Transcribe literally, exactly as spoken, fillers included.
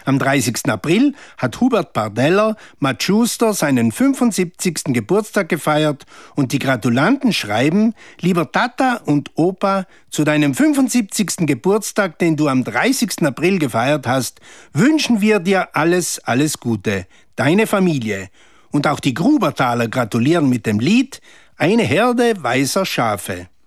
Am dreißigsten April hat Hubert Bardeller Matt Schuster seinen fünfundsiebzigsten Geburtstag gefeiert und die Gratulanten schreiben: Lieber Tata und Opa, zu deinem fünfundsiebzigsten Geburtstag, den du am dreißigsten April gefeiert hast, wünschen wir dir alles, alles Gute. Deine Familie. Und auch die Grubertaler gratulieren mit dem Lied Eine Herde weißer Schafe.